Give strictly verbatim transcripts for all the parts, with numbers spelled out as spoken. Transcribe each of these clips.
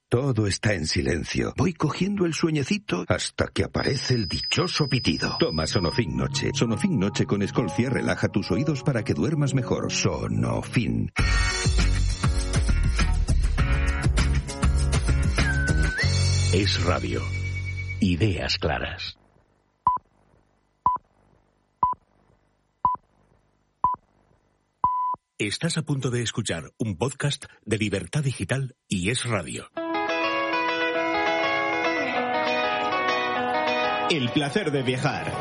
Todo está en silencio. Voy cogiendo el sueñecito hasta que aparece el dichoso pitido. Toma Sonofin Noche. Sonofin Noche con Escolcia relaja tus oídos para que duermas mejor. Sonofin. Es radio. Ideas claras. Estás a punto de escuchar un podcast de Libertad Digital y Es Radio. El placer de viajar.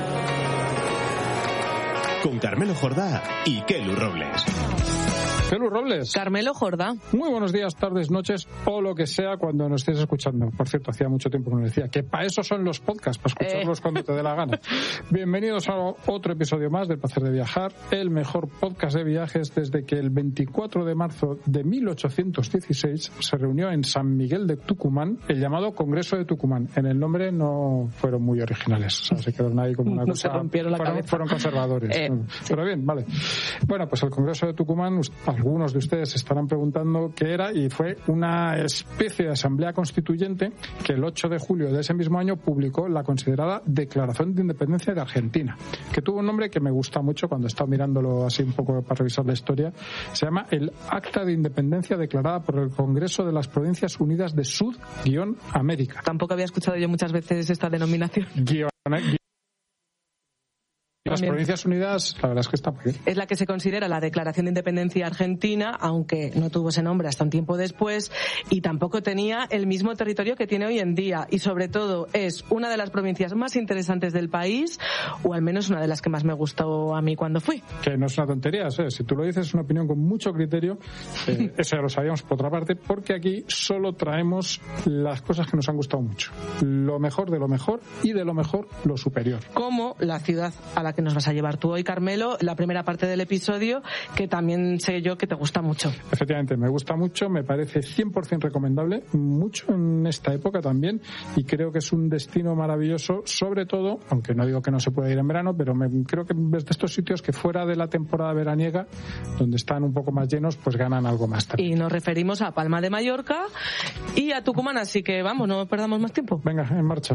Con Carmelo Jordá y Kelu Robles. Kelu Robles. Carmelo Jordá. Muy buenos días, tardes, noches o lo que sea cuando nos estés escuchando. Por cierto, hacía mucho tiempo que me decía que para eso son los podcasts, para escucharlos eh. cuando te dé la gana. Bienvenidos a otro episodio más del Placer de Viajar, el mejor podcast de viajes desde que el veinticuatro de marzo de mil ochocientos dieciséis se reunió en San Miguel de Tucumán el llamado Congreso de Tucumán. En el nombre no fueron muy originales, o sea, se quedaron ahí como una no cosa... Se rompieron la fueron, cabeza. Fueron conservadores. Eh, Pero bien, vale. Bueno, pues el Congreso de Tucumán, algunos de ustedes se estarán preguntando qué era, y fue una especie de asamblea constituyente que el ocho de julio de ese mismo año publicó la considerada Declaración de Independencia de Argentina, que tuvo un nombre que me gusta mucho cuando he estado mirándolo así un poco para revisar la historia. Se llama el Acta de Independencia declarada por el Congreso de las Provincias Unidas de Sud-América. Tampoco había escuchado yo muchas veces esta denominación. Guión, guión. Las Provincias Unidas, la verdad es que está muy bien. Es la que se considera la Declaración de Independencia Argentina, aunque no tuvo ese nombre hasta un tiempo después, y tampoco tenía el mismo territorio que tiene hoy en día, y sobre todo es una de las provincias más interesantes del país, o al menos una de las que más me gustó a mí cuando fui. Que no es una tontería, ¿sabes? Si tú lo dices, es una opinión con mucho criterio. Eh, eso ya lo sabíamos por otra parte, porque aquí solo traemos las cosas que nos han gustado mucho. Lo mejor de lo mejor, y de lo mejor lo superior. Como la ciudad a la que nos vas a llevar tú hoy, Carmelo, la primera parte del episodio, que también sé yo que te gusta mucho. Efectivamente, me gusta mucho, me parece cien por ciento recomendable, mucho en esta época también, y creo que es un destino maravilloso, sobre todo, aunque no digo que no se pueda ir en verano, pero me, creo que es de estos sitios que fuera de la temporada veraniega, donde están un poco más llenos, pues ganan algo más también. Y nos referimos a Palma de Mallorca y a Tucumán, así que vamos, no perdamos más tiempo. Venga, en marcha.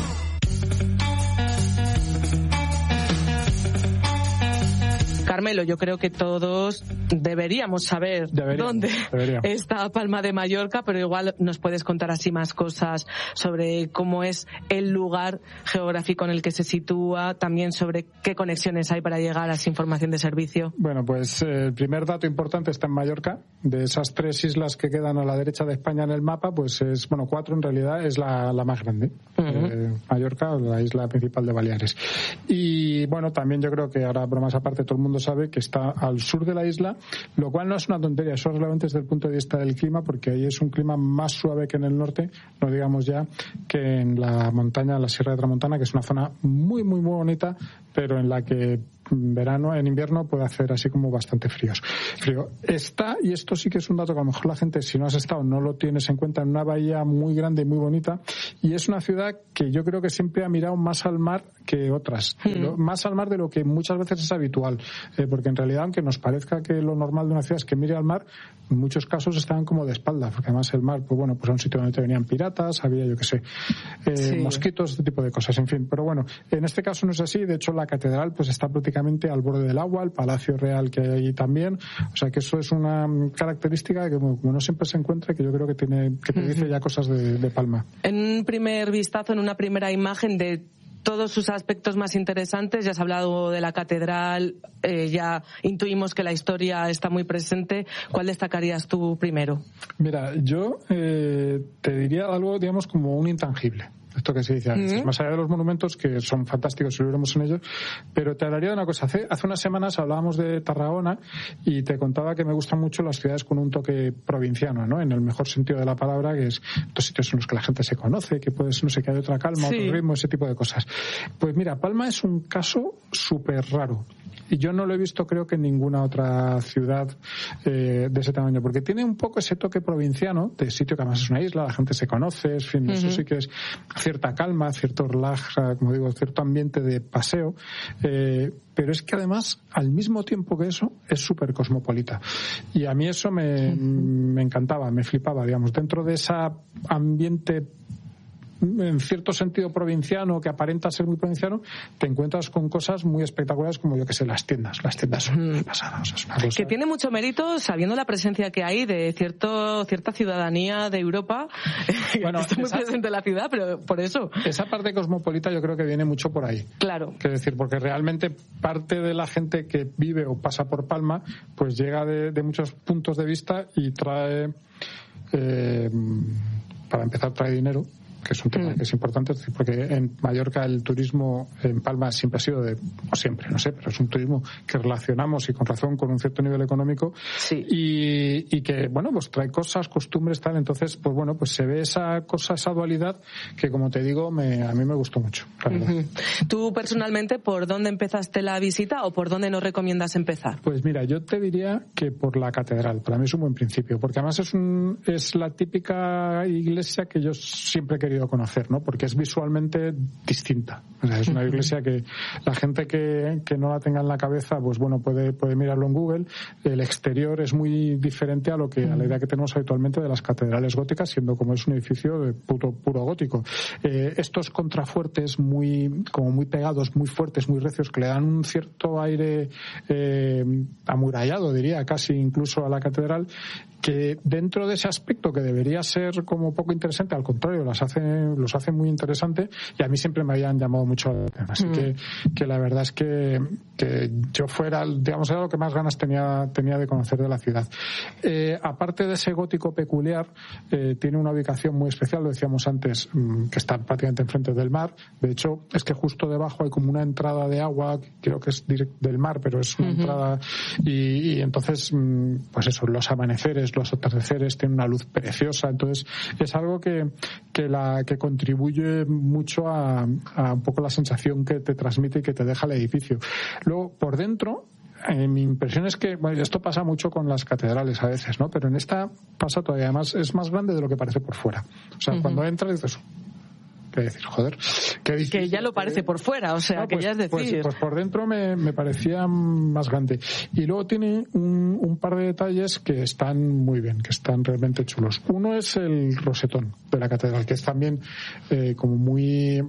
Carmelo, yo creo que todos deberíamos saber deberíamos, dónde deberíamos. está Palma de Mallorca, pero igual nos puedes contar así más cosas sobre cómo es el lugar geográfico en el que se sitúa, también sobre qué conexiones hay para llegar a esa información de servicio. Bueno, pues eh, el primer dato importante está en Mallorca. De esas tres islas que quedan a la derecha de España en el mapa, pues es, bueno, cuatro en realidad, es la, la más grande. Uh-huh. eh, Mallorca, la isla principal de Baleares. Y bueno, también yo creo que ahora, bromas aparte, todo el mundo sabe que está al sur de la isla, lo cual no es una tontería, eso es relevante desde el punto de vista del clima, porque ahí es un clima más suave que en el norte, no digamos ya que en la montaña, la Sierra de Tramontana, que es una zona muy, muy, muy bonita, pero en la que en verano, en invierno puede hacer así como bastante fríos. Frío. Está, y esto sí que es un dato que a lo mejor la gente, si no has estado, no lo tienes en cuenta, en una bahía muy grande y muy bonita, y es una ciudad que yo creo que siempre ha mirado más al mar que otras, mm. lo, más al mar de lo que muchas veces es habitual, eh, porque en realidad, aunque nos parezca que lo normal de una ciudad es que mire al mar, en muchos casos estaban como de espalda, porque además el mar, pues bueno, pues era un sitio donde te venían piratas, había, yo qué sé, eh, sí. mosquitos, este tipo de cosas, en fin, pero bueno, en este caso no es así. De hecho la catedral pues está prácticamente al borde del agua, el Palacio Real que hay allí también, o sea que eso es una característica que como, como no siempre se encuentra, que yo creo que tiene que te dice ya cosas de, de Palma. En un primer vistazo, en una primera imagen de todos sus aspectos más interesantes, ya has hablado de la catedral, eh, ya intuimos que la historia está muy presente. ¿Cuál destacarías tú primero? Mira, yo eh, te diría algo, digamos, como un intangible. Esto que se dice antes, uh-huh. más allá de los monumentos, que son fantásticos si lo veremos en ellos, pero te hablaría de una cosa. Hace, hace unas semanas hablábamos de Tarragona y te contaba que me gustan mucho las ciudades con un toque provinciano, ¿no? En el mejor sentido de la palabra, que es estos sitios en los que la gente se conoce, que puedes, no sé, que hay otra calma, sí. otro ritmo, ese tipo de cosas. Pues mira, Palma es un caso súper raro. y yo no lo he visto creo que en ninguna otra ciudad eh, de ese tamaño, porque tiene un poco ese toque provinciano de sitio que además es una isla, la gente se conoce, en fin, uh-huh. Eso sí que es cierta calma, cierto relax, como digo, cierto ambiente de paseo, eh, pero es que además al mismo tiempo que eso es súper cosmopolita, y a mí eso me, uh-huh. me encantaba, me flipaba, digamos, dentro de ese ambiente en cierto sentido provinciano, que aparenta ser muy provinciano, te encuentras con cosas muy espectaculares, como yo que sé, las tiendas. Las tiendas son mm. pasadas. Es una cosa... Que tiene mucho mérito, sabiendo la presencia que hay de cierto cierta ciudadanía de Europa, bueno, que está muy esa, presente en la ciudad, pero por eso. Esa parte cosmopolita yo creo que viene mucho por ahí. Claro. Quiero decir, porque realmente parte de la gente que vive o pasa por Palma, pues llega de, de muchos puntos de vista y trae, eh, para empezar, trae dinero, que es un tema mm. que es importante, porque en Mallorca el turismo, en Palma siempre ha sido de, o siempre, no sé, pero es un turismo que relacionamos y con razón con un cierto nivel económico, sí. y, y que, bueno, pues trae cosas, costumbres, tal, entonces, pues bueno, pues se ve esa cosa, esa dualidad que, como te digo, me, a mí me gustó mucho, la verdad. Uh-huh. ¿Tú personalmente por dónde empezaste la visita o por dónde nos recomiendas empezar? Pues mira, yo te diría que por la catedral, para mí es un buen principio, porque además es un, es la típica iglesia que yo siempre he querido conocer, ¿no? Porque es visualmente distinta. O sea, es una iglesia que la gente que, que no la tenga en la cabeza, pues bueno, puede, puede mirarlo en Google. El exterior es muy diferente a lo que, a la idea que tenemos habitualmente de las catedrales góticas, siendo como es un edificio de puro, puro gótico. Eh, estos contrafuertes muy, como muy pegados, muy fuertes, muy recios, que le dan un cierto aire eh, amurallado, diría, casi incluso a la catedral, que dentro de ese aspecto que debería ser como poco interesante, al contrario, las hace, los hace muy interesante, y a mí siempre me habían llamado mucho la atención. Así mm. que, que la verdad es que, que yo fuera, digamos, era lo que más ganas tenía, tenía de conocer de la ciudad. Eh, aparte de ese gótico peculiar, eh, tiene una ubicación muy especial, lo decíamos antes, que está prácticamente enfrente del mar. De hecho, es que justo debajo hay como una entrada de agua, creo que es directo del mar, pero es una uh-huh. entrada, y, y entonces, pues eso, los amaneceres, los atardeceres, tienen una luz preciosa, entonces es algo que, que la que contribuye mucho a, a un poco la sensación que te transmite y que te deja el edificio. Luego, por dentro, eh, mi impresión es que, bueno, esto pasa mucho con las catedrales a veces, ¿no? Pero en esta pasa todavía más, es más grande de lo que parece por fuera. O sea, uh-huh. cuando entras dices, ¿qué decir? Joder, qué difícil, que ya lo parece ¿eh? por fuera, o sea, no, que pues, ya es decir. Pues, pues por dentro me, me parecía más grande. Y luego tiene un, un par de detalles que están muy bien, que están realmente chulos. Uno es el rosetón de la catedral, que es también eh, como muy,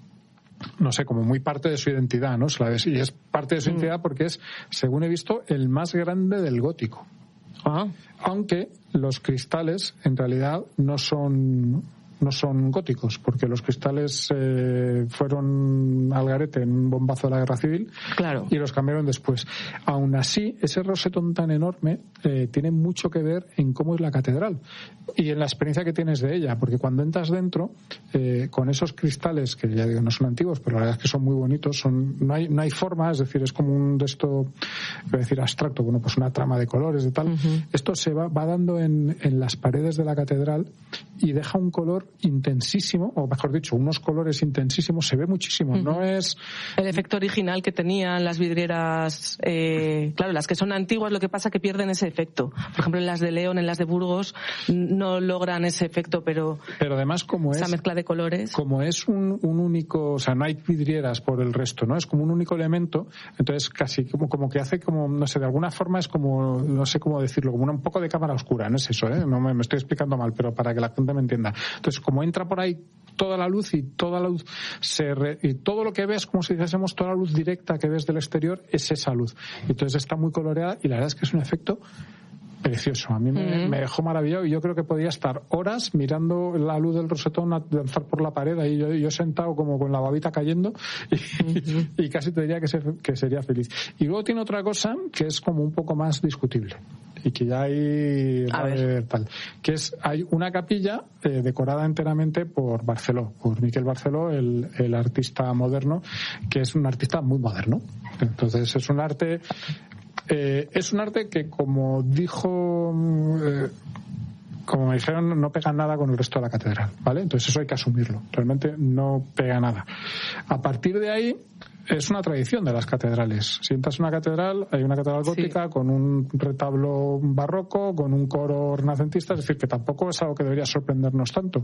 no sé, como muy parte de su identidad, ¿no? Y es parte de su mm. identidad porque es, según he visto, el más grande del gótico. Ah. Aunque los cristales en realidad no son no son góticos, porque los cristales eh, fueron al garete en un bombazo de la Guerra Civil, claro. y los cambiaron después. Aún así, ese rosetón tan enorme eh, tiene mucho que ver en cómo es la catedral y en la experiencia que tienes de ella, porque cuando entras dentro, eh, con esos cristales, que ya digo, no son antiguos, pero la verdad es que son muy bonitos, son no hay no hay forma, es decir, es como un de esto, voy a decir abstracto, bueno, pues una trama de colores, de tal. Uh-huh. Esto se va, va dando en, en las paredes de la catedral y deja un color intensísimo, o mejor dicho, unos colores intensísimos, se ve muchísimo. Uh-huh. No es el efecto original que tenían las vidrieras, eh, claro, las que son antiguas, lo que pasa que pierden ese efecto. Por ejemplo, en las de León, en las de Burgos, no logran ese efecto, pero pero además como esa es mezcla de colores, como es un, un único, o sea, no hay vidrieras por el resto, ¿no? Es como un único elemento, entonces casi como como que hace como, no sé, de alguna forma es como, no sé cómo decirlo, como una, un poco de cámara oscura, no es eso, ¿eh? No me, me estoy explicando mal, pero para que la gente me entienda. Entonces, como entra por ahí toda la luz y toda la luz se re, y todo lo que ves, como si dijésemos, toda la luz directa que ves del exterior es esa luz. Entonces está muy coloreada y la verdad es que es un efecto precioso. A mí me, uh-huh. me dejó maravillado y yo creo que podía estar horas mirando la luz del rosetón a danzar por la pared, ahí yo, yo sentado como con la babita cayendo y, uh-huh. y casi te diría que, se, que sería feliz. Y luego tiene otra cosa que es como un poco más discutible y que ya hay a ver. tal, que es, hay una capilla eh, decorada enteramente por Barceló, por Miquel Barceló, el, el artista moderno, que es un artista muy moderno. Entonces es un arte Eh, es un arte que, como dijo, eh, como me dijeron, no pega nada con el resto de la catedral, ¿vale? Entonces eso hay que asumirlo. Realmente no pega nada. A partir de ahí, es una tradición de las catedrales. Si entras en una catedral, hay una catedral gótica sí. con un retablo barroco, con un coro renacentista, es decir, que tampoco es algo que debería sorprendernos tanto.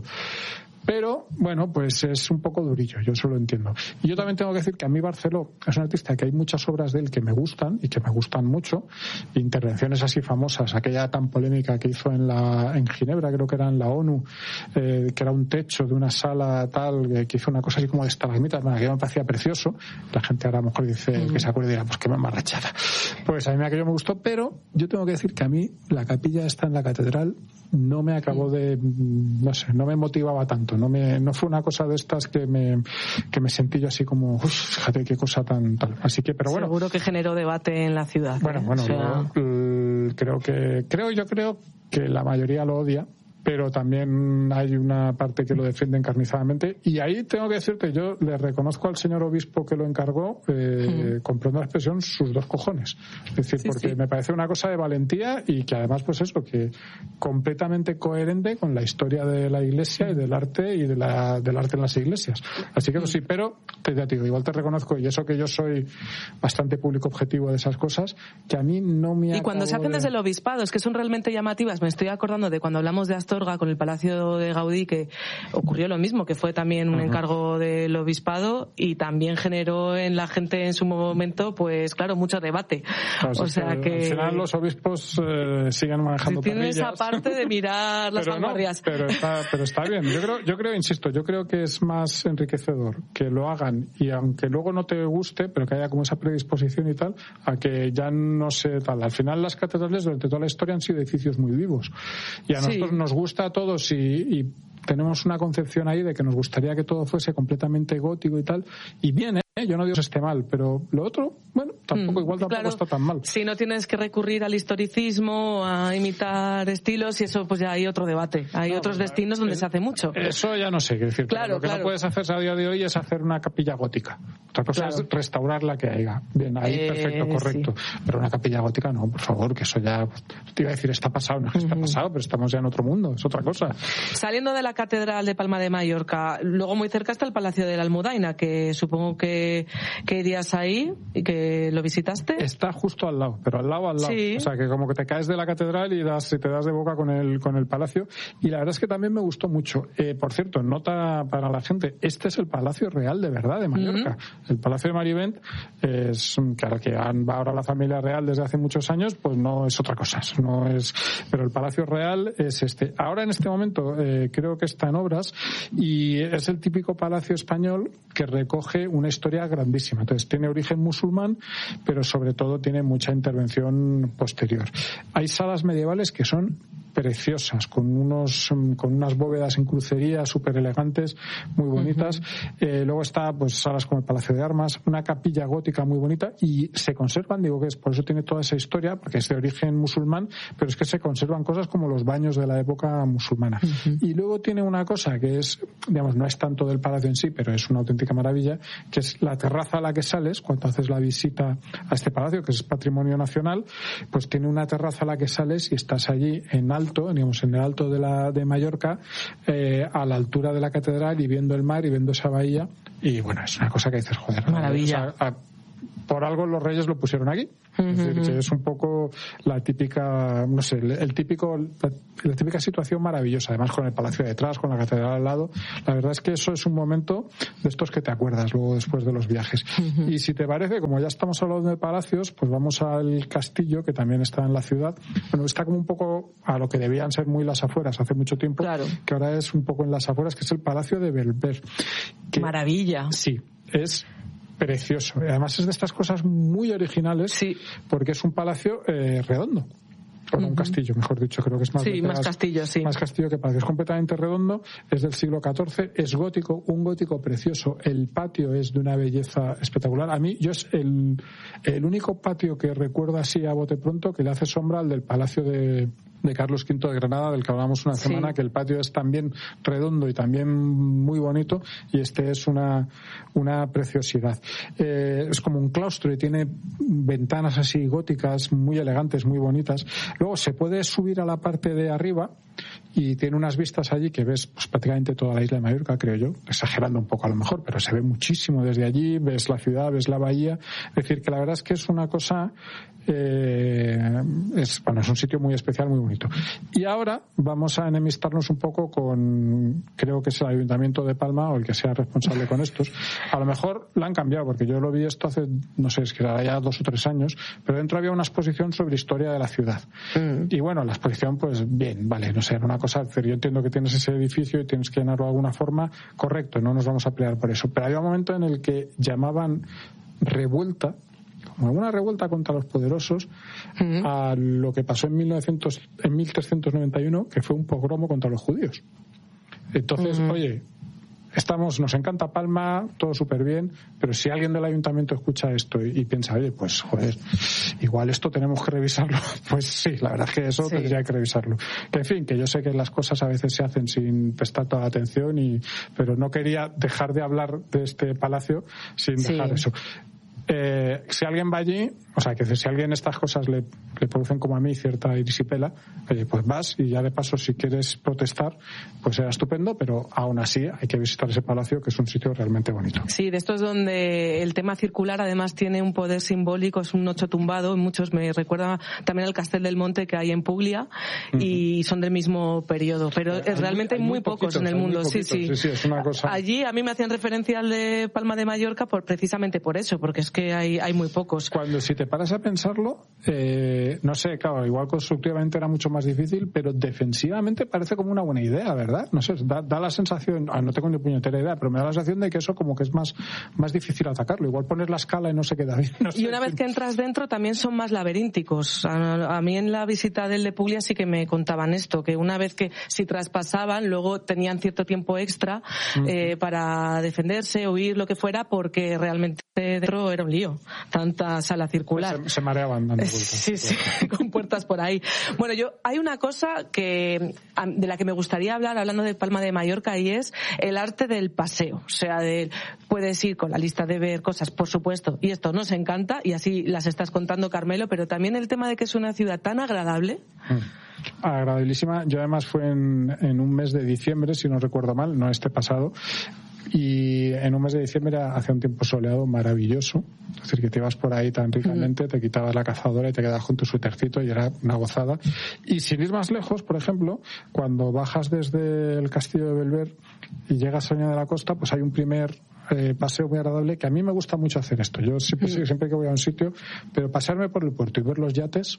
Pero, bueno, pues es un poco durillo, yo eso lo entiendo. Y yo también tengo que decir que a mí Barceló es un artista que hay muchas obras de él que me gustan y que me gustan mucho. Intervenciones así famosas, aquella tan polémica que hizo en la en Ginebra, creo que era en la ONU, eh, que era un techo de una sala tal, que hizo una cosa así como de estalagmitas, bueno, que me parecía precioso. La gente ahora a lo mejor dice, mm. que se acuerde y dirá, pues qué mamarrachada. Pues a mí aquello me gustó, pero yo tengo que decir que a mí la capilla esta en la catedral no me acabó de, no sé, no me motivaba tanto, no me, no fue una cosa de estas que me, que me sentí yo así como, uff, fíjate qué cosa tan tal. Así que, pero bueno. Seguro que generó debate en la ciudad. Bueno, ¿eh? bueno, o sea... lo, creo que, creo, yo creo que la mayoría lo odia, pero también hay una parte que lo defiende encarnizadamente, y ahí tengo que decirte, yo le reconozco al señor obispo que lo encargó, eh, mm. comprendo la expresión, sus dos cojones, es decir, sí, porque sí. me parece una cosa de valentía y que además pues es lo que completamente coherente con la historia de la iglesia y del arte y de la, del arte en las iglesias, así que eso sí, pero te, te digo, igual te reconozco, y eso que yo soy bastante público objetivo de esas cosas, que a mí no me y cuando se hacen de... desde el obispado, es que son realmente llamativas. Me estoy acordando de cuando hablamos de Astorga con el Palacio de Gaudí, que ocurrió lo mismo, que fue también un uh-huh. encargo del obispado y también generó en la gente en su momento, pues claro, mucho debate. Claro, o sea que, que al final los obispos eh, siguen manejando si tienen parrillas. Esa parte de mirar las vanguardias. No, pero está, pero está bien. Yo creo, yo creo, insisto, yo creo que es más enriquecedor que lo hagan y aunque luego no te guste, pero que haya como esa predisposición y tal, a que ya no sé tal. Al final las catedrales durante toda la historia han sido edificios muy vivos y a nosotros sí. nos gusta a todos y, y tenemos una concepción ahí de que nos gustaría que todo fuese completamente gótico y tal, y bien, ¿eh? Yo no digo que esté mal, pero lo otro, bueno, tampoco mm, igual tampoco claro, está tan mal. Si no tienes que recurrir al historicismo, a imitar estilos, y eso pues ya hay otro debate. Hay no, otros destinos donde eh, se hace mucho. Eso ya no sé qué decir. Claro, lo que claro. no puedes hacer a día de hoy es hacer una capilla gótica. Otra cosa claro. es restaurar la que haya. Bien, ahí eh, perfecto, correcto. Sí. Pero una capilla gótica no, por favor, que eso ya, te iba a decir, está pasado, no es que está pasado, pero estamos ya en otro mundo, es otra cosa. Saliendo de la Catedral de Palma de Mallorca, luego muy cerca está el Palacio de la Almudaina, que supongo que, que irías ahí y que lo visitaste. Está justo al lado, pero al lado, al lado. Sí. O sea, que como que te caes de la catedral y das, te das de boca con el, con el palacio. Y la verdad es que también me gustó mucho. Eh, por cierto, nota para la gente, este es el Palacio Real de verdad de Mallorca. Uh-huh. El Palacio de Marivent es, claro que va ahora la familia real desde hace muchos años, pues no es otra cosa. No es, pero el Palacio Real es este. Ahora en este momento eh, creo que está en obras y es el típico palacio español que recoge una historia grandísima. Entonces tiene origen musulmán, pero sobre todo tiene mucha intervención posterior. Hay salas medievales que son preciosas, con unos con unas bóvedas en crucería súper elegantes, muy bonitas. Uh-huh. Eh, luego está pues salas como el Palacio de Armas, una capilla gótica muy bonita y se conservan, digo que es por eso tiene toda esa historia, porque es de origen musulmán, pero es que se conservan cosas como los baños de la época musulmana. Uh-huh. Y luego tiene una cosa que es, digamos, no es tanto del palacio en sí, pero es una auténtica maravilla, que es la terraza a la que sales cuando haces la visita a este palacio, que es patrimonio nacional, pues tiene una terraza a la que sales y estás allí en alto, digamos, en el alto de la de Mallorca, eh, a la altura de la catedral y viendo el mar y viendo esa bahía, y bueno, es una cosa que dices, joder, maravilla. O sea, a, por algo los reyes lo pusieron aquí. Uh-huh. Es decir, que es un poco la típica, no sé, el, el típico, la, la típica situación maravillosa, además con el palacio detrás, con la catedral al lado. La verdad es que eso es un momento de estos que te acuerdas luego después de los viajes. Uh-huh. Y si te parece, como ya estamos hablando de palacios, pues vamos al castillo, que también está en la ciudad. Bueno, está como un poco a lo que debían ser muy las afueras hace mucho tiempo, claro. que ahora es un poco en las afueras, que es el Palacio de Belver. Que, maravilla. Sí, es precioso. Además es de estas cosas muy originales, sí. porque es un palacio eh, redondo. O uh-huh. un castillo, mejor dicho, creo que es más... Sí, más castillo, sí. Más castillo que palacio. Es completamente redondo, es del siglo catorce, es gótico, un gótico precioso. El patio es de una belleza espectacular. A mí, yo es el, el único patio que recuerdo así a bote pronto que le hace sombra al del Palacio de... de Carlos quinto de Granada, del que hablamos una semana, sí. que el patio es también redondo y también muy bonito, y este es una, una preciosidad. Eh, es como un claustro y tiene ventanas así góticas, muy elegantes, muy bonitas. Luego se puede subir a la parte de arriba y tiene unas vistas allí que ves pues, prácticamente toda la isla de Mallorca, creo yo, exagerando un poco a lo mejor, pero se ve muchísimo desde allí, ves la ciudad, ves la bahía, es decir, que la verdad es que es una cosa, eh, es, bueno, es un sitio muy especial, muy bonito. Y ahora vamos a enemistarnos un poco con, creo que es el Ayuntamiento de Palma o el que sea responsable con estos. A lo mejor la han cambiado, porque yo lo vi esto hace, no sé, es que era ya dos o tres años, pero dentro había una exposición sobre historia de la ciudad. Mm. Y bueno, la exposición, pues bien, vale, no sé, era una cosa, yo entiendo que tienes ese edificio y tienes que llenarlo de alguna forma, correcto, no nos vamos a pelear por eso. Pero había un momento en el que llamaban revuelta, como una revuelta contra los poderosos, uh-huh. a lo que pasó en, mil novecientos, en mil trescientos noventa y uno, que fue un pogromo contra los judíos. Entonces, uh-huh. oye, estamos, nos encanta Palma, todo súper bien, pero si alguien del ayuntamiento escucha esto y, y piensa, oye, pues joder, igual esto tenemos que revisarlo, pues sí, la verdad es que eso sí. tendría que revisarlo. Que en fin, que yo sé que las cosas a veces se hacen sin prestar toda la atención, y, pero no quería dejar de hablar de este palacio sin sí. dejar eso. Eh, si alguien va allí, o sea, que si a alguien estas cosas le, le producen como a mí cierta irisipela, oye, pues vas y ya de paso si quieres protestar, pues será estupendo, pero aún así hay que visitar ese palacio, que es un sitio realmente bonito. Sí, de esto es donde el tema circular además tiene un poder simbólico, es un ocho tumbado, muchos me recuerda también al Castel del Monte que hay en Puglia, uh-huh. y son del mismo periodo, pero hay, realmente hay muy, muy pocos en el mundo. Sí, sí. sí, sí es una cosa... Allí a mí me hacían referencia al de Palma de Mallorca por precisamente por eso, porque es que hay, hay muy pocos. Cuando si te paras a pensarlo, eh, no sé, claro, igual constructivamente era mucho más difícil, pero defensivamente parece como una buena idea, ¿verdad? No sé, da, da la sensación, ah, no tengo ni puñetera idea, pero me da la sensación de que eso como que es más, más difícil atacarlo. Igual pones la escala y no se queda bien. No sé. Y una vez que entras dentro también son más laberínticos. A, a mí en la visita del de Puglia sí que me contaban esto, que una vez que si traspasaban, luego tenían cierto tiempo extra uh-huh. eh, para defenderse, huir, lo que fuera, porque realmente dentro era un lío. Tanta sala circular. Se, se mareaban dando vueltas. Sí, sí, con puertas por ahí. Bueno, yo hay una cosa que de la que me gustaría hablar, hablando de Palma de Mallorca, y es el arte del paseo. O sea, de, puedes ir con la lista de ver cosas, por supuesto, y esto nos encanta, y así las estás contando, Carmelo, pero también el tema de que es una ciudad tan agradable. Mm. Agradabilísima. Yo además fue en, en un mes de diciembre, si no recuerdo mal, no este pasado, y en un mes de diciembre hacía un tiempo soleado maravilloso, es decir, que te ibas por ahí tan ricamente, uh-huh. te quitabas la cazadora y te quedabas con tu suétercito y era una gozada. Y sin ir más lejos, por ejemplo, cuando bajas desde el castillo de Belver y llegas a Oña de la Costa, pues hay un primer eh, paseo muy agradable, que a mí me gusta mucho hacer esto. Yo siempre, uh-huh. siempre que voy a un sitio, pero pasearme por el puerto y ver los yates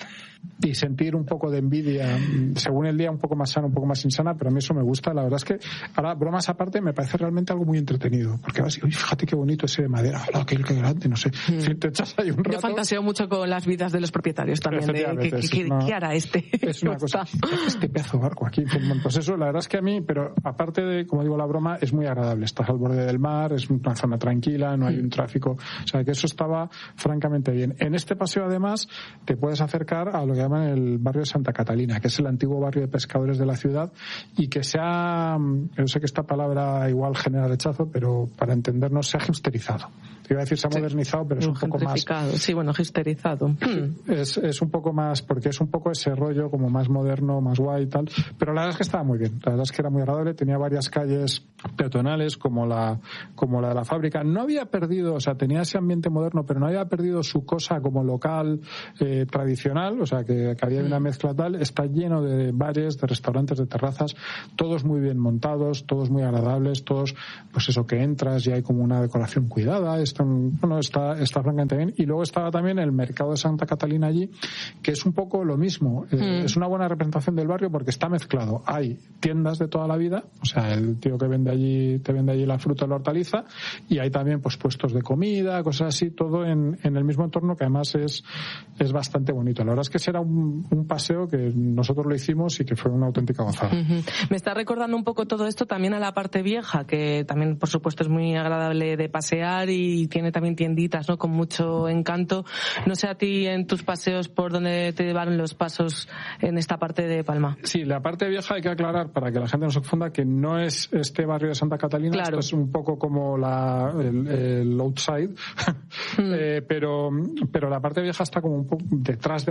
y sentir un poco de envidia, según el día, un poco más sana, un poco más insana, pero a mí eso me gusta. La verdad es que, ahora, bromas aparte, me parece realmente algo muy entretenido, porque vas y, oye, fíjate qué bonito ese de madera, oh, qué, qué grande, no sé. Mm. Si te echas ahí un rato... Yo fantaseo mucho con las vidas de los propietarios también, de ¿qué, qué, una, ¿qué hará este? Es una cosa, este pedazo de barco aquí. Pues eso, la verdad es que a mí, pero aparte de, como digo, la broma, es muy agradable. Estás al borde del mar, es una zona tranquila, no hay mm. un tráfico, o sea, que eso estaba francamente bien. En este paseo, además, te puedes acercar a lo que llaman el barrio de Santa Catalina, que es el antiguo barrio de pescadores de la ciudad, y que se ha, yo sé que esta palabra igual genera rechazo, pero para entendernos, se ha hipsterizado. Te iba a decir se ha sí. modernizado, pero es un poco más... Sí, bueno, hipsterizado. Es, es un poco más, porque es un poco ese rollo como más moderno, más guay y tal, pero la verdad es que estaba muy bien, la verdad es que era muy agradable, tenía varias calles peatonales como la, como la de la fábrica. No había perdido, o sea, tenía ese ambiente moderno, pero no había perdido su cosa como local eh, tradicional, o sea, que, que había una mezcla tal. Está lleno de bares, de restaurantes, de terrazas, todos muy bien montados, todos muy agradables, todos, pues eso, que entras y hay como una decoración cuidada, están, bueno, está, está francamente bien. Y luego estaba también el mercado de Santa Catalina allí, que es un poco lo mismo, eh, mm. es una buena representación del barrio porque está mezclado. Hay tiendas de toda la vida, o sea, el tío que vende allí, te vende allí la fruta o la hortaliza, y hay también pues puestos de comida, cosas así, todo en, en el mismo entorno, que además es, es bastante bonito. La verdad es que será un un paseo que nosotros lo hicimos y que fue una auténtica gozada. Uh-huh. Me está recordando un poco todo esto también a la parte vieja, que también por supuesto es muy agradable de pasear y tiene también tienditas, ¿no?, con mucho encanto. No sé a ti en tus paseos por dónde te van los pasos en esta parte de Palma. Sí, la parte vieja hay que aclarar para que la gente no se confunda que no es este barrio de Santa Catalina, claro. Esto es un poco como la, el, el outside, mm. eh, pero, pero la parte vieja está como un poco detrás de la catedral,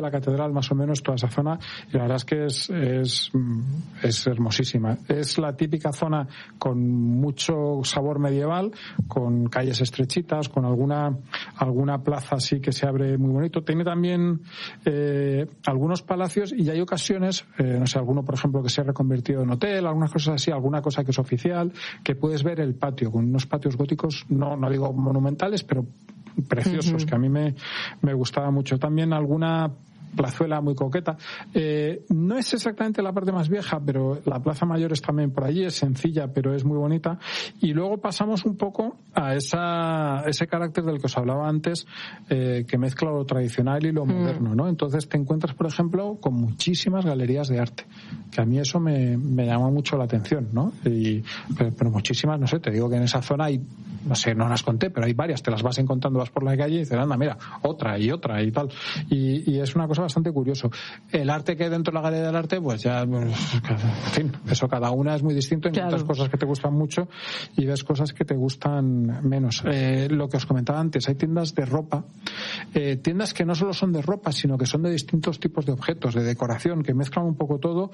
central más o menos, toda esa zona, y la verdad es que es, es, es hermosísima. Es la típica zona con mucho sabor medieval, con calles estrechitas, con alguna alguna plaza así que se abre muy bonito. Tiene también eh, algunos palacios y hay ocasiones, eh, no sé, alguno por ejemplo que se ha reconvertido en hotel, algunas cosas así, alguna cosa que es oficial, que puedes ver el patio, con unos patios góticos, no, no digo monumentales, pero preciosos, uh-huh. que a mí me, me gustaba mucho. También alguna plazuela muy coqueta. Eh, no es exactamente la parte más vieja, pero la Plaza Mayor es también por allí, es sencilla, pero es muy bonita. Y luego pasamos un poco a esa, ese carácter del que os hablaba antes, eh, que mezcla lo tradicional y lo mm. moderno, ¿no? Entonces te encuentras, por ejemplo, con muchísimas galerías de arte, que a mí eso me, me llama mucho la atención, ¿no? Y, pero, pero muchísimas, no sé, te digo que en esa zona hay, no sé, no las conté, pero hay varias, te las vas encontrando, vas por la calle y dices, anda, mira, otra y otra y tal. Y, y es una cosa bastante curioso. El arte que hay dentro de la galería del arte, pues ya, pues, en fin, eso cada una es muy distinto, encuentras claro. cosas que te gustan mucho y ves cosas que te gustan menos. Eh, lo que os comentaba antes, hay tiendas de ropa, eh, tiendas que no solo son de ropa, sino que son de distintos tipos de objetos, de decoración, que mezclan un poco todo,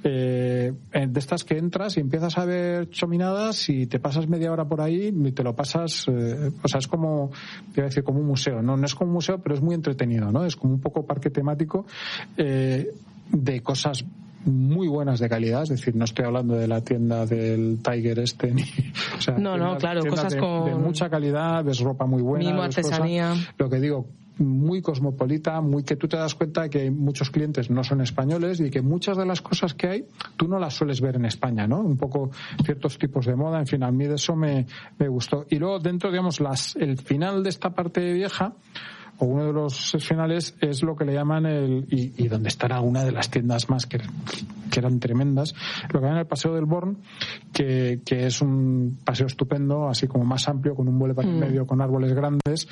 eh, de estas que entras y empiezas a ver chominadas y te pasas media hora por ahí y te lo pasas, eh, o sea, es como, iba a decir, como un museo, no, no es como un museo, pero es muy entretenido, ¿no? Es como un poco parque temático, eh, de cosas muy buenas de calidad, es decir, no estoy hablando de la tienda del Tiger este, ni, o sea, no, tiendas, no, claro, cosas de, con de mucha calidad, ves ropa muy buena, mismo ves artesanía, cosas, lo que digo, muy cosmopolita, muy que tú te das cuenta que muchos clientes no son españoles y que muchas de las cosas que hay tú no las sueles ver en España, ¿no? Un poco ciertos tipos de moda, en fin, a mí de eso me, me gustó. Y luego dentro, digamos, las, el final de esta parte vieja, o uno de los finales, es lo que le llaman el, y, y donde estará una de las tiendas más que, que eran tremendas, lo que llaman el Paseo del Born, que, que es un paseo estupendo, así como más amplio, con un boulevard en mm. medio, con árboles grandes,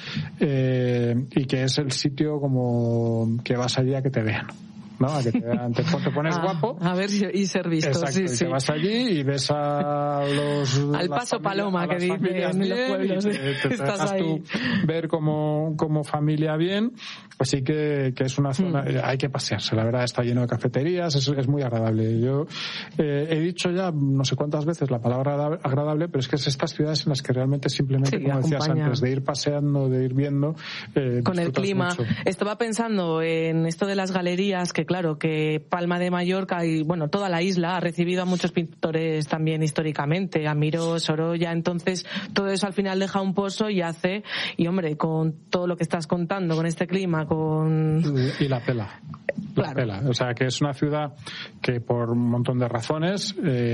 eh, y que es el sitio como que vas allí a que te vean, ¿no? A que te, te, te pones ah, guapo. A ver, y ser visto. Exacto, sí, y sí. te vas allí y ves a los... Al paso paloma, que dicen en los pueblos. Te, te, te dejas ahí. tú ver como, como familia bien. Así que, que es una zona... Mm. Hay que pasearse, la verdad, está lleno de cafeterías, es, es muy agradable. Yo eh, he dicho ya no sé cuántas veces la palabra agradable, pero es que es estas ciudades en las que realmente simplemente, sí, como acompaña. Decías antes, de ir paseando, de ir viendo... Eh, con el clima. Mucho. Estaba pensando en esto de las galerías, que claro, que Palma de Mallorca y, bueno, toda la isla ha recibido a muchos pintores también históricamente, a Miró, Sorolla, entonces todo eso al final deja un pozo y hace, y hombre, con todo lo que estás contando, con este clima, con... Y la pela. La claro. pela. O sea, que es una ciudad que por un montón de razones,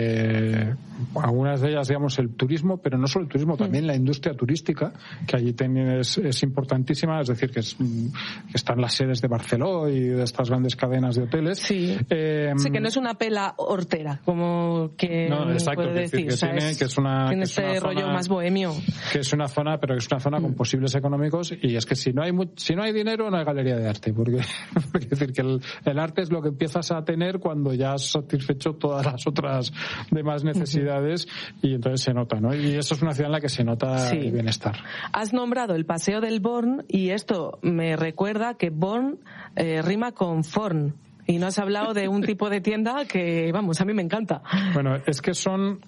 eh, algunas de ellas, digamos, el turismo, pero no solo el turismo, también mm. la industria turística, que allí también es, es importantísima, es decir, que, es, que están las sedes de Barceló y de estas grandes cadenas de hoteles. Sí, eh, sí que no es una pela hortera, como que no, exacto, puede que decir. Que, o sea, tiene, es, que es una... tiene que este es una rollo zona, más bohemio. Que es una zona, pero que es una zona mm. con posibles económicos, y es que si no hay si no hay dinero, no hay galería de arte, porque, porque es decir, que el, el arte es lo que empiezas a tener cuando ya has satisfecho todas las otras demás necesidades, uh-huh. y entonces se nota, ¿no? Y eso es una ciudad en la que se nota sí. el bienestar. Has nombrado el Paseo del Born y esto me recuerda que Born eh, rima con Forn. Y no has hablado de un tipo de tienda que, vamos, a mí me encanta. Bueno, es que son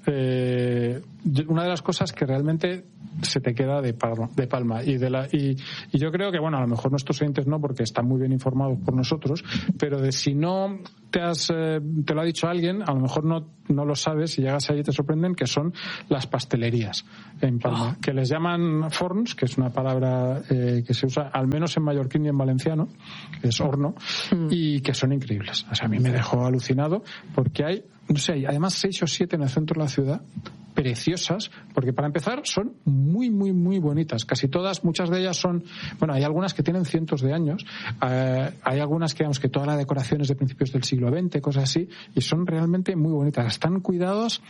eh, una de las cosas que realmente se te queda de Palma, de Palma y de la y, y yo creo que, bueno, a lo mejor nuestros oyentes no, porque están muy bien informados por nosotros, pero de si no te has eh, te lo ha dicho alguien, a lo mejor no no lo sabes y llegas allí y te sorprenden, que son las pastelerías en Palma, oh. que les llaman forns, que es una palabra eh, que se usa al menos en mallorquín y en valenciano, que es horno, mm. y que son increíbles. O sea, a mí me dejó alucinado porque hay, no sé, hay además seis o siete en el centro de la ciudad, preciosas, porque para empezar son muy, muy, muy bonitas. Casi todas, muchas de ellas son, bueno, hay algunas que tienen cientos de años, eh, hay algunas que, digamos, que toda la decoración es de principios del siglo veinte, cosas así, y son realmente muy bonitas. Están cuidados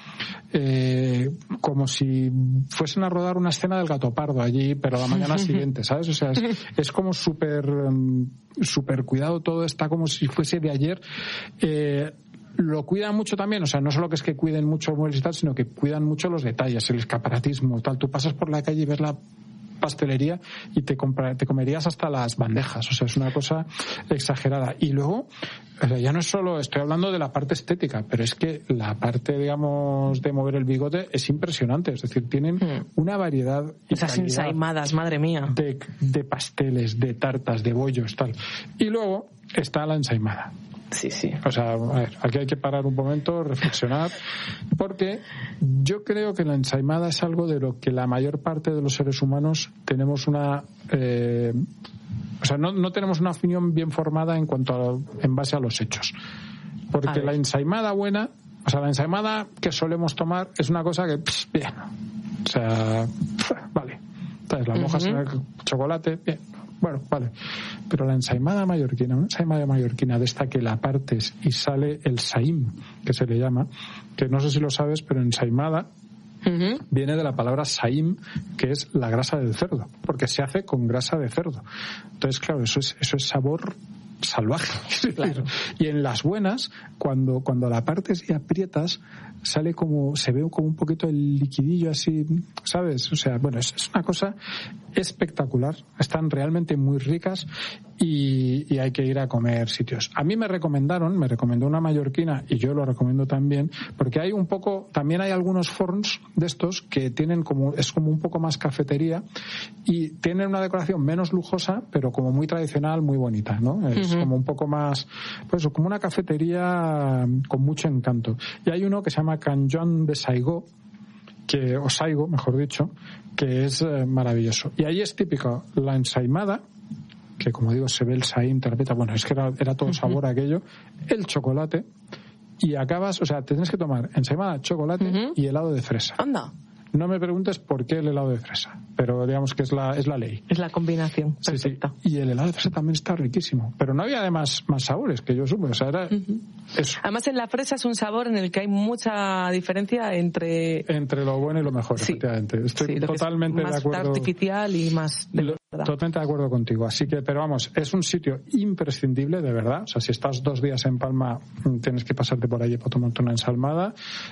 eh, como si fuesen a rodar una escena del Gato Pardo allí, pero la mañana siguiente, ¿sabes? O sea, es, es como súper, súper cuidado todo, está como si fuese de ayer. Eh, Lo cuidan mucho también, o sea, no solo que es que cuiden mucho muebles y tal, sino que cuidan mucho los detalles, el escaparatismo, tal. Tú pasas por la calle y ves la pastelería y te, compra, te comerías hasta las bandejas. O sea, es una cosa exagerada. Y luego, o sea, ya no es solo, estoy hablando de la parte estética, pero es que la parte, digamos, de mover el bigote es impresionante. Es decir, tienen mm. una variedad y esas ensaimadas, madre mía. De, de pasteles, de tartas, de bollos, tal. Y luego está la ensaimada. Sí, sí. O sea, a ver, aquí hay que parar un momento, reflexionar, porque yo creo que la ensaimada es algo de lo que la mayor parte de los seres humanos tenemos una... Eh, o sea, no, no tenemos una opinión bien formada en cuanto a, en base a los hechos. Porque la ensaimada buena, o sea, la ensaimada que solemos tomar es una cosa que, pss, bien, o sea, pff, vale, entonces la mojas uh-huh. en el chocolate, bien. Bueno, vale. Pero la ensaimada mallorquina, una ensaimada mallorquina de esta que la partes y sale el saím, que se le llama, que no sé si lo sabes, pero ensaimada uh-huh. viene de la palabra saím, que es la grasa del cerdo, porque se hace con grasa de cerdo. Entonces, claro, eso es, eso es sabor salvaje. Claro. Y en las buenas, cuando, cuando la partes y aprietas, sale como, se ve como un poquito el liquidillo así, ¿sabes? O sea, bueno, es, es una cosa espectacular. Están realmente muy ricas y, y hay que ir a comer sitios. A mí me recomendaron, me recomendó una mallorquina y yo lo recomiendo también, porque hay un poco, también hay algunos forns de estos que tienen como, es como un poco más cafetería y tienen una decoración menos lujosa, pero como muy tradicional, muy bonita, ¿no? Es uh-huh. como un poco más, pues como una cafetería con mucho encanto. Y hay uno que se llama Can Joan de Saigó, que, o Saigo, mejor dicho, que es eh, maravilloso. Y ahí es típico la ensaimada, que como digo se ve el saím, te repita, bueno, es que era, era todo sabor uh-huh. aquello, el chocolate, y acabas, o sea, te tienes que tomar ensaimada, chocolate uh-huh. y helado de fresa. Anda. No me preguntes por qué el helado de fresa, pero digamos que es la es la ley. Es la combinación perfecta. Sí, sí. Y el helado de fresa también está riquísimo, pero no había además más sabores que yo supe, o sea, era uh-huh. eso. Además en la fresa es un sabor en el que hay mucha diferencia entre entre lo bueno y lo mejor, sí. efectivamente. Estoy sí, totalmente más de acuerdo. artificial y más de lo, totalmente de acuerdo contigo. Así que, pero vamos, es un sitio imprescindible, de verdad. O sea, si estás dos días en Palma, tienes que pasarte por allí para tomarte una ensalmada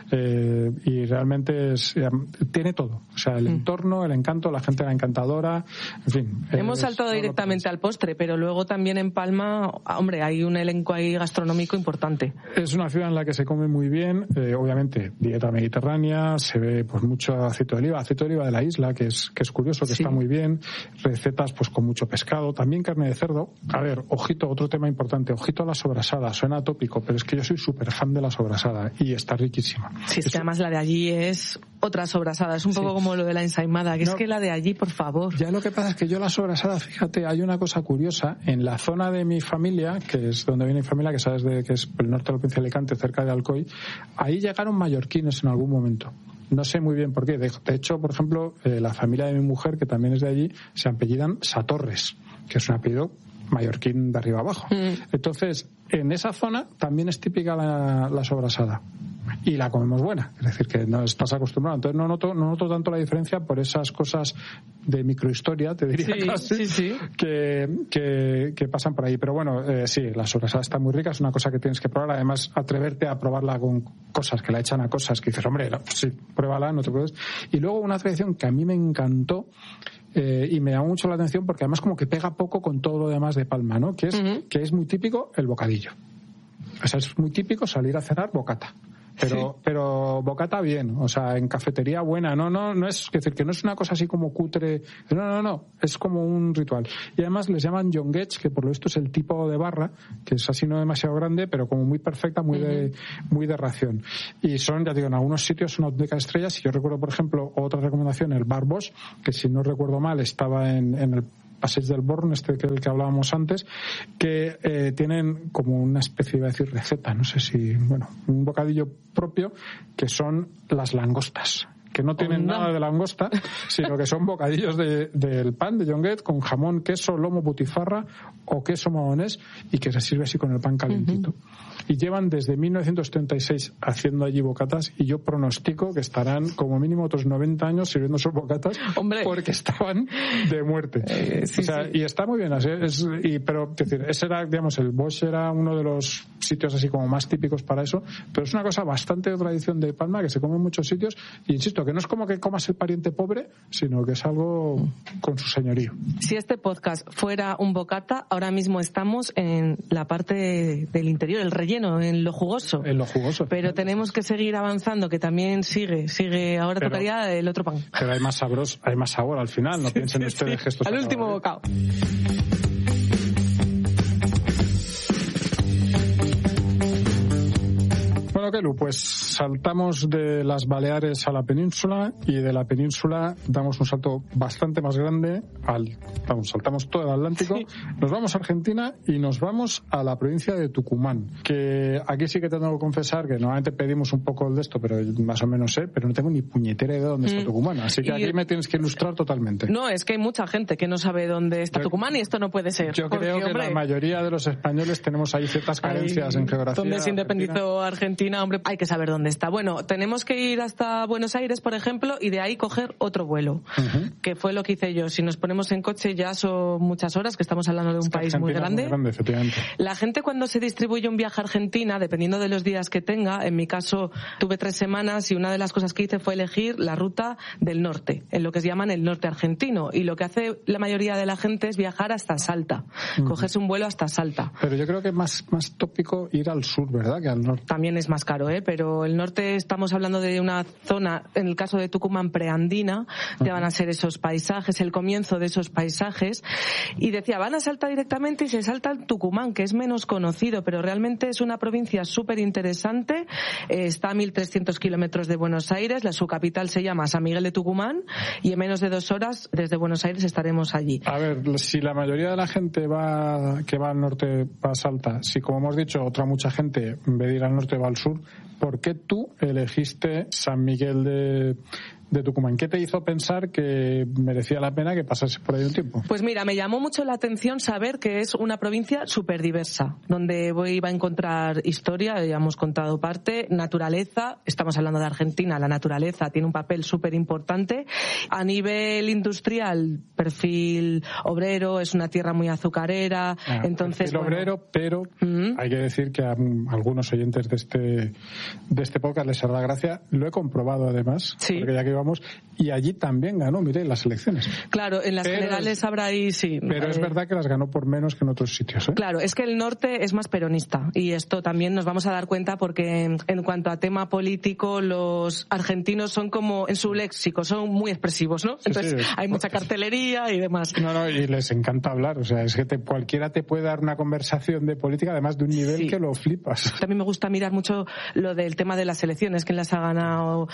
eh, y realmente es, tiene todo. O sea, el mm. entorno, el encanto, la gente era encantadora, en fin. Hemos saltado directamente al postre, pero luego también en Palma, hombre, hay un elenco ahí gastronómico importante. Es una ciudad en la que se come muy bien, eh, obviamente dieta mediterránea, se ve pues mucho aceite de oliva, aceite de oliva de la isla, que es que es curioso, que sí. está muy bien, recetas pues con mucho pescado, también carne de cerdo. A ver, ojito, otro tema importante, ojito a la sobrasada, suena tópico, pero es que yo soy súper fan de la sobrasada y está riquísima. Sí, es Eso... que además la de allí es otra sobrasada, es un poco sí. como lo de la ensaimada, que no, es que la de allí, por favor. Ya lo que pasa es que yo la sobrasada, fíjate, hay una cosa curiosa, en la zona de mi familia, que es donde viene mi familia, que sabes de que es el norte de la provincia de Alicante, cerca de Alcoy, ahí llegaron mallorquines en algún momento. No sé muy bien por qué. De hecho, por ejemplo, eh, la familia de mi mujer, que también es de allí, se apellidan Satorres, que es un apellido mallorquín de arriba abajo. Mm. Entonces, en esa zona también es típica la, la sobrasada. Y la comemos buena, es decir, que no estás acostumbrado. Entonces no noto, no noto tanto la diferencia por esas cosas de microhistoria, te diría sí, casi, sí, sí. Que, que, que pasan por ahí. Pero bueno, eh, sí, la sobrasada está muy rica, es una cosa que tienes que probar. Además, atreverte a probarla con cosas que la echan a cosas que dices, hombre, no, pues sí, pruébala, no te puedes. Y luego una tradición que a mí me encantó, Eh, y me llama mucho la atención porque además como que pega poco con todo lo demás de Palma, ¿no? Que es, uh-huh. que es muy típico el bocadillo. O sea, es muy típico salir a cenar bocata. Pero, sí. pero bocata bien, o sea, en cafetería buena, no, no, no es, es decir, que no es una cosa así como cutre, no, no, no, es como un ritual. Y además les llaman jonguets, que por lo visto es el tipo de barra, que es así no demasiado grande, pero como muy perfecta, muy uh-huh. de, muy de ración. Y son, ya digo, en algunos sitios son auténticas estrellas, y yo recuerdo, por ejemplo, otra recomendación, el Bar Bosch, que si no recuerdo mal, estaba en, en el Passeig del Born, este que el que hablábamos antes, que eh, tienen como una especie, iba a decir, receta, no sé si, bueno, un bocadillo propio, que son las langostas, que no tienen oh, no. nada de langosta, sino que son bocadillos de, del pan de jonguet con jamón, queso, lomo, butifarra o queso mahonés, y que se sirve así con el pan calentito. Uh-huh. Y llevan desde mil novecientos treinta y seis haciendo allí bocatas, y yo pronostico que estarán como mínimo otros noventa años sirviendo esos bocatas. ¡Hombre! Porque estaban de muerte. Eh, sí, o sea, sí. Y está muy bien, así, es, y, pero es decir, ese era, digamos, el Bosch era uno de los sitios así como más típicos para eso, pero es una cosa bastante de tradición de Palma que se come en muchos sitios, y insisto, insisto, que no es como que comas el pariente pobre, sino que es algo con su señorío. Si este podcast fuera un bocata, ahora mismo estamos en la parte del interior, el relleno, en lo jugoso. En lo jugoso. Pero tenemos que seguir avanzando, que también sigue, sigue. Ahora pero, tocaría el otro pan. Pero hay más sabros, hay más sabor al final, no piensen sí, ustedes sí. que esto es al último bocado. Bueno, Kelu, pues saltamos de las Baleares a la península y de la península damos un salto bastante más grande al, vamos, saltamos todo el Atlántico, sí. Nos vamos a Argentina y nos vamos a la provincia de Tucumán, que aquí sí que tengo que confesar que normalmente pedimos un poco de esto, pero más o menos sé, pero no tengo ni puñetera idea de dónde mm. está Tucumán, así que y... aquí me tienes que ilustrar totalmente. No, es que hay mucha gente que no sabe dónde está yo, Tucumán y esto no puede ser. Yo porque, creo que hombre, la mayoría de los españoles tenemos ahí ciertas carencias ahí, en geografía. Donde se independizó Argentina. Argentina, hombre, hay que saber dónde está. Bueno, tenemos que ir hasta Buenos Aires, por ejemplo, y de ahí coger otro vuelo, uh-huh. que fue lo que hice yo. Si nos ponemos en coche ya son muchas horas, que estamos hablando de un país Argentina muy grande. Muy grande, efectivamente. La gente cuando se distribuye un viaje a Argentina, dependiendo de los días que tenga, en mi caso tuve tres semanas y una de las cosas que hice fue elegir la ruta del norte, en lo que se llaman el norte argentino, y lo que hace la mayoría de la gente es viajar hasta Salta, uh-huh. cogerse un vuelo hasta Salta. Pero yo creo que es más, más tópico ir al sur, ¿verdad?, que al norte. También es más caro, ¿eh? Pero el norte estamos hablando de una zona, en el caso de Tucumán, preandina, que van a ser esos paisajes, el comienzo de esos paisajes, y decía, van a Salta directamente y se salta al Tucumán, que es menos conocido, pero realmente es una provincia súper interesante, eh, está a mil trescientos kilómetros de Buenos Aires, la, su capital se llama San Miguel de Tucumán, y en menos de dos horas desde Buenos Aires estaremos allí. A ver, si la mayoría de la gente va que va al norte va a Salta, si como hemos dicho, otra mucha gente en vez de ir al norte va al sur, ¿por qué tú elegiste San Miguel de, de Tucumán? ¿Qué te hizo pensar que merecía la pena que pasases por ahí un tiempo? Pues mira, me llamó mucho la atención saber que es una provincia súper diversa, donde voy a encontrar historia, ya hemos contado parte, naturaleza, estamos hablando de Argentina, la naturaleza tiene un papel súper importante. A nivel industrial, perfil obrero, es una tierra muy azucarera, ah, entonces... Perfil bueno, obrero, pero uh-huh. hay que decir que a, a algunos oyentes de este de este podcast les hará gracia, lo he comprobado además, sí. porque ya que íbamos, y allí también ganó, mire, las elecciones. Claro, en las pero generales es, habrá ahí, sí. Pero eh, es verdad que las ganó por menos que en otros sitios, ¿eh? Claro, es que el norte es más peronista, y esto también nos vamos a dar cuenta porque en, en cuanto a tema político, los argentinos son como, en su léxico, son muy expresivos, ¿no? Entonces sí, sí, hay mucha cartelería y demás. No, no, y les encanta hablar, o sea, es que te, cualquiera te puede dar una conversación de política, además de un nivel sí. que lo flipas. También me gusta mirar mucho lo del tema de las elecciones, quién las ha ganado,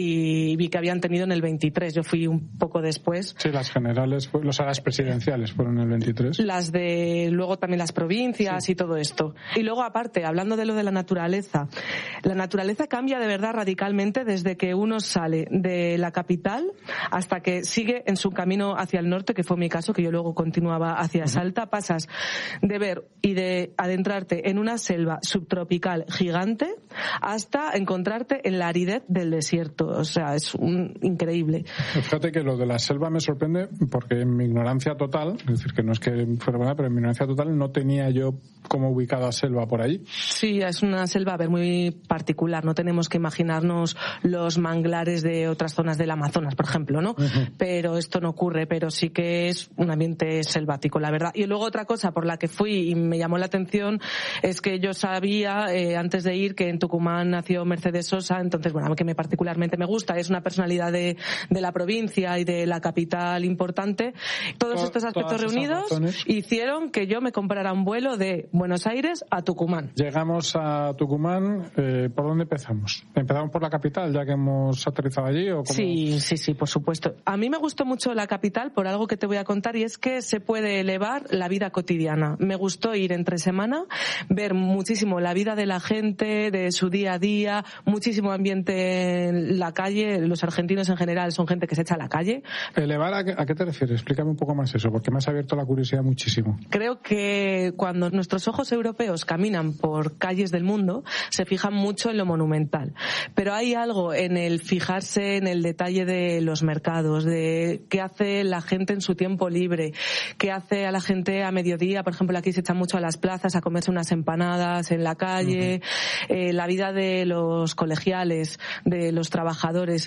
y vi que habían tenido en el veintitrés, yo fui un poco después. Sí, las generales, o sea, las presidenciales fueron en el veintitrés. Las de, luego también las provincias sí. y todo esto. Y luego aparte, hablando de lo de la naturaleza, la naturaleza cambia de verdad radicalmente desde que uno sale de la capital hasta que sigue en su camino hacia el norte, que fue mi caso, que yo luego continuaba hacia Salta. Pasas de ver y de adentrarte en una selva subtropical gigante hasta encontrarte en la aridez del desierto. O sea, es un, increíble. Fíjate que lo de la selva me sorprende porque en mi ignorancia total, es decir, que no es que fuera verdad, pero en mi ignorancia total no tenía yo como ubicada selva por allí. Sí, es una selva, a ver, muy particular. No tenemos que imaginarnos los manglares de otras zonas del Amazonas, por ejemplo, ¿no? Uh-huh. Pero esto no ocurre, pero sí que es un ambiente selvático, la verdad. Y luego otra cosa por la que fui y me llamó la atención es que yo sabía, eh, antes de ir, que en Tucumán nació Mercedes Sosa, entonces, bueno, a mí que me particularmente me gusta, es una personalidad de, de la provincia y de la capital importante. Todos Todo, estos aspectos reunidos hicieron que yo me comprara un vuelo de Buenos Aires a Tucumán. Llegamos a Tucumán, eh, ¿por dónde empezamos? ¿Empezamos por la capital, ya que hemos aterrizado allí? ¿O cómo? Sí, sí, sí, por supuesto. A mí me gustó mucho la capital por algo que te voy a contar, y es que se puede elevar la vida cotidiana. Me gustó ir entre semana, ver muchísimo la vida de la gente, de su día a día, muchísimo ambiente en la calle. Los argentinos en general son gente que se echa a la calle. ¿Elevar a qué, a qué te refieres? Explícame un poco más eso, porque me has abierto la curiosidad muchísimo. Creo que cuando nuestros ojos europeos caminan por calles del mundo, se fijan mucho en lo monumental. Pero hay algo en el fijarse en el detalle de los mercados, de qué hace la gente en su tiempo libre, qué hace a la gente a mediodía. Por ejemplo, aquí se echan mucho a las plazas a comerse unas empanadas en la calle, uh-huh. eh, la vida de los colegiales, de los trabajadores. Y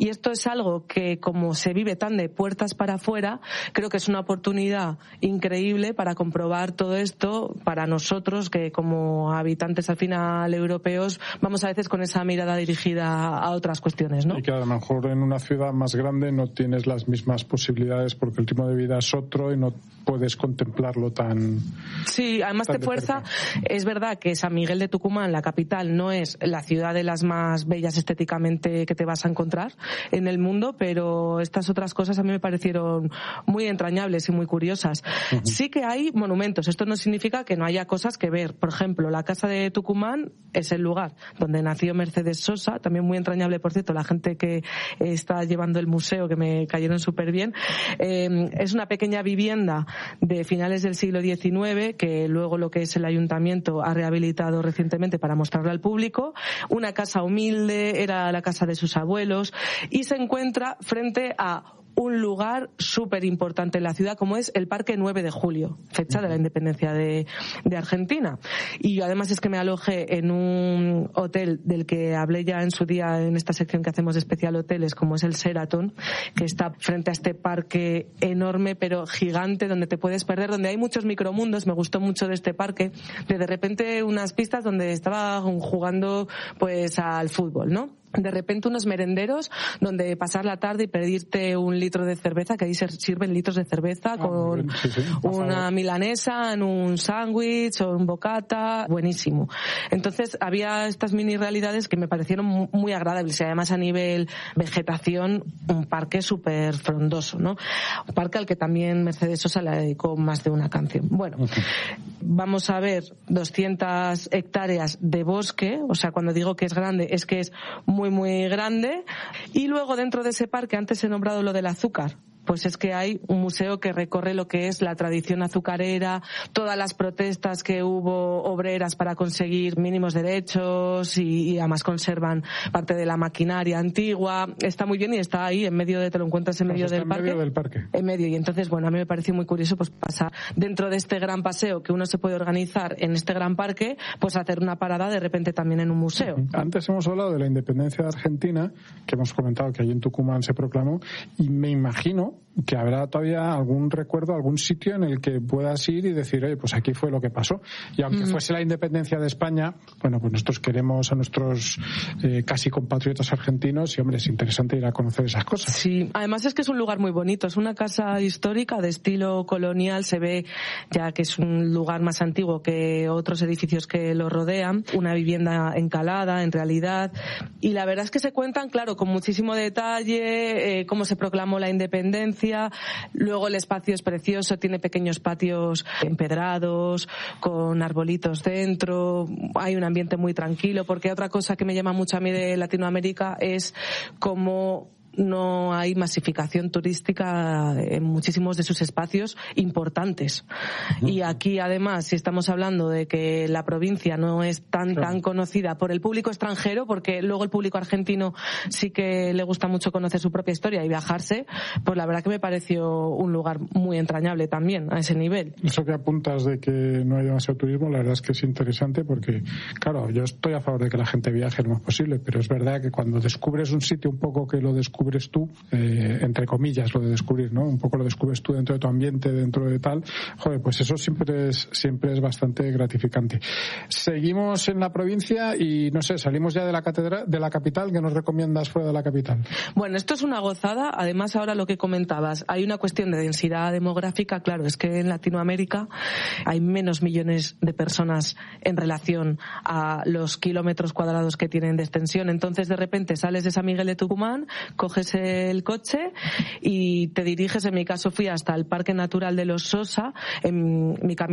Y esto es algo que, como se vive tan de puertas para afuera, creo que es una oportunidad increíble para comprobar todo esto para nosotros, que como habitantes al final europeos vamos a veces con esa mirada dirigida a otras cuestiones, ¿no? Y que a lo mejor en una ciudad más grande no tienes las mismas posibilidades porque el ritmo de vida es otro y no puedes contemplarlo tan... Sí, además te fuerza. Es verdad que San Miguel de Tucumán, la capital, no es la ciudad de las más bellas estéticamente que te vas a encontrar en el mundo, pero estas otras cosas a mí me parecieron muy entrañables y muy curiosas. Uh-huh. Sí que hay monumentos. Esto no significa que no haya cosas que ver. Por ejemplo, la Casa de Tucumán es el lugar donde nació Mercedes Sosa, también muy entrañable, por cierto, la gente que está llevando el museo, que me cayeron súper bien. Eh, es una pequeña vivienda de finales del siglo diecinueve que luego lo que es el ayuntamiento ha rehabilitado recientemente para mostrarla al público. Una casa humilde, era la casa de sus abuelos, y se encuentra frente a un lugar súper importante en la ciudad, como es el Parque nueve de julio, fecha de la independencia de, de Argentina. Y yo además es que me alojé en un hotel del que hablé ya en su día en esta sección que hacemos de especial hoteles, como es el Sheraton, que está frente a este parque enorme pero gigante donde te puedes perder, donde hay muchos micromundos. Me gustó mucho de este parque, de de repente unas pistas donde estaba jugando pues al fútbol, ¿no? De repente unos merenderos donde pasar la tarde y pedirte un litro de cerveza, que ahí se sirven litros de cerveza, ah, con sí, sí. una milanesa, en un sándwich o un bocata, buenísimo. Entonces había estas mini realidades que me parecieron muy agradables y además a nivel vegetación un parque súper frondoso, ¿no? Un parque al que también Mercedes Sosa le dedicó más de una canción. Bueno, okay. Vamos a ver doscientas hectáreas de bosque, o sea, cuando digo que es grande es que es muy muy muy grande. Y luego dentro de ese parque, antes he nombrado lo del azúcar, pues es que hay un museo que recorre lo que es la tradición azucarera, todas las protestas que hubo obreras para conseguir mínimos derechos y, y además conservan parte de la maquinaria antigua. Está muy bien y está ahí en medio de, te lo encuentras en medio, pues del, en parque, medio del parque. En medio. Y entonces, bueno, a mí me pareció muy curioso pues pasar dentro de este gran paseo que uno se puede organizar en este gran parque, pues hacer una parada de repente también en un museo. Antes hemos hablado de la independencia de Argentina, que hemos comentado que allí en Tucumán se proclamó, y me imagino que habrá todavía algún recuerdo, algún sitio en el que puedas ir y decir, oye, pues aquí fue lo que pasó. Y aunque mm. fuese la independencia de España, bueno, pues nosotros queremos a nuestros eh, casi compatriotas argentinos y, hombre, es interesante ir a conocer esas cosas. Sí, además es que es un lugar muy bonito, es una casa histórica de estilo colonial, se ve ya que es un lugar más antiguo que otros edificios que lo rodean, una vivienda encalada en realidad, y la verdad es que se cuentan, claro, con muchísimo detalle, eh, cómo se proclamó la independencia. Luego el espacio es precioso, tiene pequeños patios empedrados, con arbolitos dentro, hay un ambiente muy tranquilo, porque otra cosa que me llama mucho a mí de Latinoamérica es cómo no hay masificación turística en muchísimos de sus espacios importantes. Y aquí, además, si estamos hablando de que la provincia no es tan claro. tan conocida por el público extranjero, porque luego el público argentino sí que le gusta mucho conocer su propia historia y viajarse, pues la verdad que me pareció un lugar muy entrañable también a ese nivel. Eso que apuntas de que no hay demasiado turismo, la verdad es que es interesante porque, claro, yo estoy a favor de que la gente viaje lo más posible, pero es verdad que cuando descubres un sitio un poco que lo descubres descubres tú, eh, entre comillas, lo de descubrir, ¿no? Un poco lo descubres tú dentro de tu ambiente, dentro de tal. Joder, pues eso siempre es, siempre es bastante gratificante. Seguimos en la provincia y, no sé, salimos ya de la catedral, de la capital. ¿Qué nos recomiendas fuera de la capital? Bueno, esto es una gozada. Además, ahora lo que comentabas, hay una cuestión de densidad demográfica. Claro, es que en Latinoamérica hay menos millones de personas en relación a los kilómetros cuadrados que tienen de extensión. Entonces, de repente, sales de San Miguel de Tucumán, coges el coche y te diriges, en mi caso fui hasta el Parque Natural de los Sosa, en mi camino